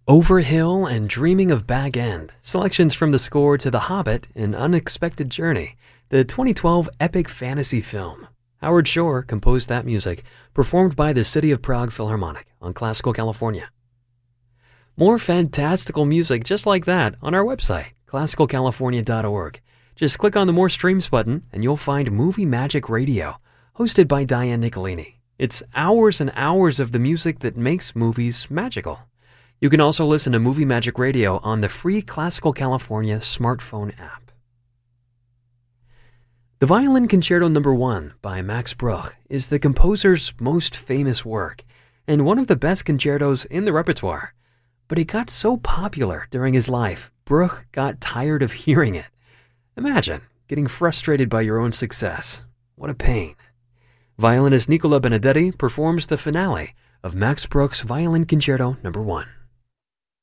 Overhill and Dreaming of Bag End, selections from the score to The Hobbit, An Unexpected Journey, the 2012 epic fantasy film. Howard Shore composed that music, performed by the City of Prague Philharmonic on Classical California. More fantastical music just like that on our website, classicalcalifornia.org. Just click on the More Streams button and you'll find Movie Magic Radio, hosted by Diane Nicolini. It's hours and hours of the music that makes movies magical. You can also listen to Movie Magic Radio on the free Classical California smartphone app. The Violin Concerto No. 1 by Max Bruch is the composer's most famous work and one of the best concertos in the repertoire. But it got so popular during his life, Bruch got tired of hearing it. Imagine getting frustrated by your own success. What a pain. Violinist Nicola Benedetti performs the finale of Max Bruch's Violin Concerto No. 1.